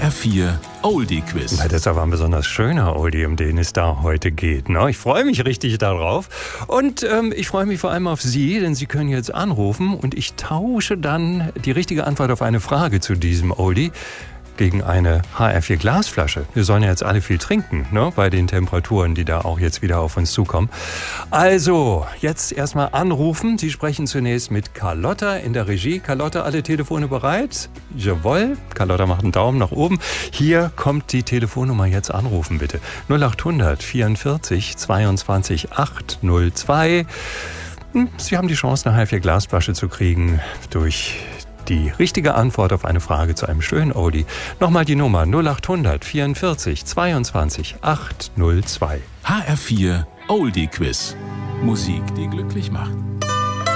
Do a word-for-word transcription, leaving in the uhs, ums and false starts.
H R vier Oldie Quiz. Das ist aber ein besonders schöner Oldie, um den es da heute geht. Ne? Ich freue mich richtig darauf. Und ähm, ich freue mich vor allem auf Sie, denn Sie können jetzt anrufen und ich tausche dann die richtige Antwort auf eine Frage zu diesem Oldie gegen eine H R vier Glasflasche. Wir sollen ja jetzt alle viel trinken, ne? Bei den Temperaturen, die da auch jetzt wieder auf uns zukommen. Also, jetzt erstmal anrufen. Sie sprechen zunächst mit Carlotta in der Regie. Carlotta, alle Telefone bereit? Jawohl. Carlotta macht einen Daumen nach oben. Hier kommt die Telefonnummer. Jetzt anrufen, bitte. null acht hundert vierundvierzig zweiundzwanzig achthundertzwei. Sie haben die Chance, eine H R vier Glasflasche zu kriegen durch die richtige Antwort auf eine Frage zu einem schönen Oldie. Nochmal die Nummer null acht hundert vierundvierzig zweiundzwanzig achthundertzwei. H R vier Oldie Quiz. Musik, die glücklich macht.